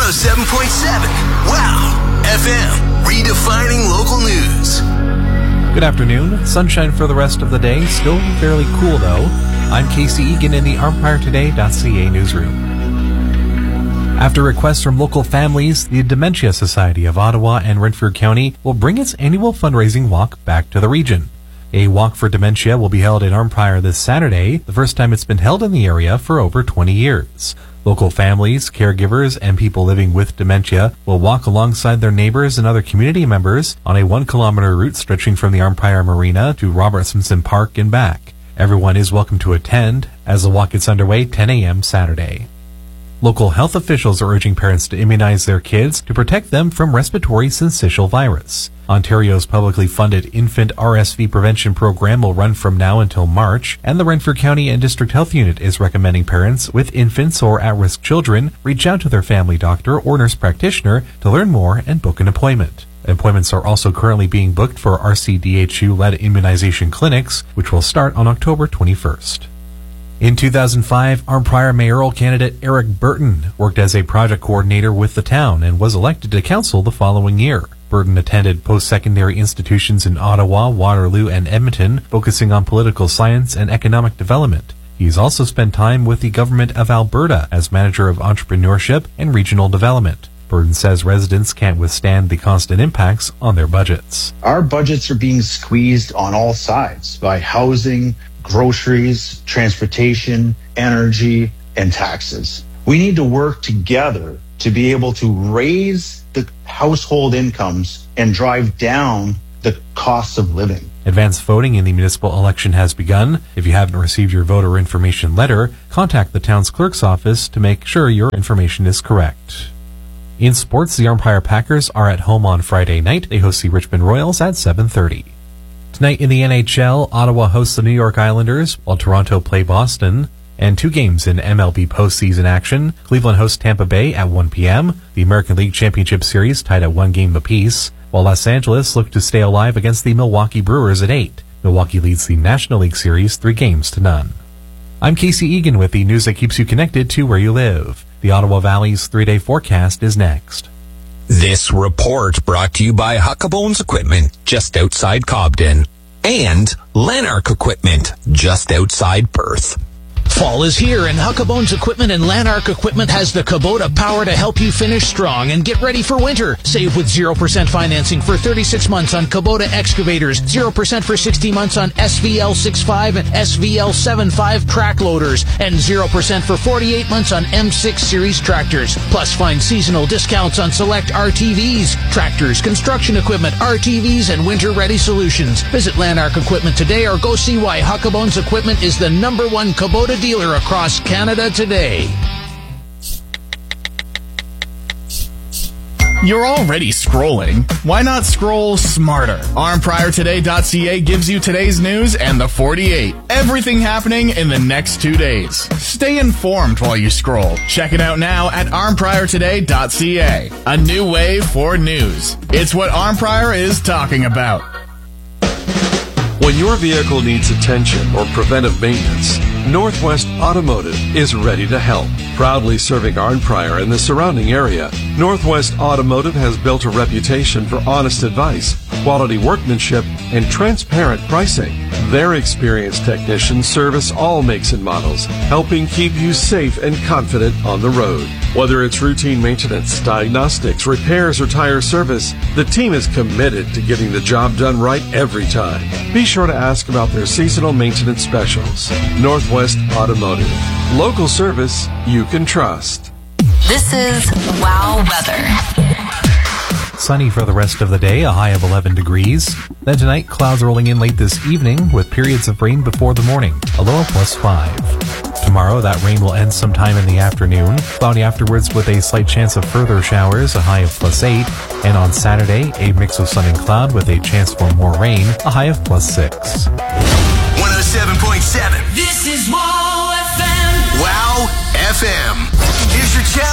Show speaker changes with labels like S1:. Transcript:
S1: 107.7. Wow FM, redefining local news.
S2: Good afternoon. Sunshine for the rest of the day. Still fairly cool, though. I'm Casey Egan in the ArmpireToday.ca newsroom. After requests from local families, the Dementia Society of Ottawa and Renfrew County will bring its annual fundraising walk back to the region. A walk for dementia will be held in Armpire this Saturday, the first time it's been held in the area for over 20 years. Local families, caregivers, and people living with dementia will walk alongside their neighbors and other community members on a 1-kilometer route stretching from the Armpire Marina to Robert Simpson Park and back. Everyone is welcome to attend as the walk gets underway 10 a.m. Saturday. Local health officials are urging parents to immunize their kids to protect them from respiratory syncytial virus. Ontario's publicly funded infant RSV prevention program will run from now until March, and the Renfrew County and District Health Unit is recommending parents with infants or at-risk children reach out to their family doctor or nurse practitioner to learn more and book an appointment. Appointments are also currently being booked for RCDHU-led immunization clinics, which will start on October 21st. In 2005, Armpire mayoral candidate Eric Burton worked as a project coordinator with the town and was elected to council the following year. Burton attended post-secondary institutions in Ottawa, Waterloo, and Edmonton, focusing on political science and economic development. He's also spent time with the Government of Alberta as manager of entrepreneurship and regional development. Burton says residents can't withstand the constant impacts on their budgets.
S3: Our budgets are being squeezed on all sides by housing, groceries, transportation, energy, and taxes. We need to work together to be able to raise the household incomes and drive down the costs of living.
S2: Advanced voting in the municipal election has begun. If you haven't received your voter information letter, contact the town's clerk's office to make sure your information is correct. In sports, the Armpire Packers are at home on Friday night. They host the Richmond Royals at 7:30. Tonight in the NHL, Ottawa hosts the New York Islanders, while Toronto play Boston. And 2 games in MLB postseason action. Cleveland hosts Tampa Bay at 1 p.m. The American League Championship Series tied at 1 game apiece, while Los Angeles look to stay alive against the Milwaukee Brewers at 8. Milwaukee leads the National League Series 3-0. I'm Casey Egan with the news that keeps you connected to where you live. The Ottawa Valley's 3-day forecast is next.
S4: This report brought to you by Huckabones Equipment, just outside Cobden, and Lanark Equipment, just outside Perth.
S5: Fall is here, and Huckabones Equipment and Lanark Equipment has the Kubota power to help you finish strong and get ready for winter. Save with 0% financing for 36 months on Kubota excavators, 0% for 60 months on SVL 6.5 and SVL 7.5 track loaders, and 0% for 48 months on M6 series tractors. Plus, find seasonal discounts on select RTVs, tractors, construction equipment, RTVs, and winter-ready solutions. Visit Lanark Equipment today or go see why Huckabones Equipment is the #1 Kubota dealer across Canada today.
S6: You're already scrolling. Why not scroll smarter? ArmpriorToday.ca gives you today's news and the 48. Everything happening in the next 2 days. Stay informed while you scroll. Check it out now at ArmpriorToday.ca. A new way for news. It's what Armprior is talking about.
S7: When your vehicle needs attention or preventive maintenance, Northwest Automotive is ready to help. Proudly serving Arnprior and the surrounding area, Northwest Automotive has built a reputation for honest advice, quality workmanship, and transparent pricing. Their experienced technicians service all makes and models, helping keep you safe and confident on the road. Whether it's routine maintenance, diagnostics, repairs, or tire service, the team is committed to getting the job done right every time. Be sure to ask about their seasonal maintenance specials. Northwest Automotive. Local service you can trust.
S8: This is Wow Weather.
S2: Sunny for the rest of the day, a high of 11 degrees. Then tonight, clouds rolling in late this evening with periods of rain before the morning, a low of +5. Tomorrow, that rain will end sometime in the afternoon. Cloudy afterwards with a slight chance of further showers, a high of +8. And on Saturday, a mix of sun and cloud with a chance for more rain, a high of +6.
S1: 107.7.
S9: This is Wow FM.
S1: Wow FM. Here's your challenge.